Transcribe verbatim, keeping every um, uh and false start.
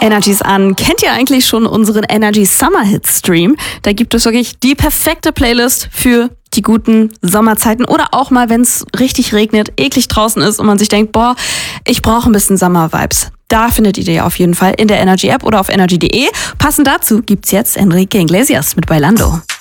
Energies an. Kennt ihr eigentlich schon unseren Energy Summer Hit Stream? Da gibt es wirklich die perfekte Playlist für die guten Sommerzeiten oder auch mal, wenn es richtig regnet, eklig draußen ist und man sich denkt, boah, ich brauche ein bisschen Sommer-Vibes. Da findet ihr die auf jeden Fall in der Energy App oder auf energy punkt de. Passend dazu gibt's jetzt Enrique Iglesias mit Bailando.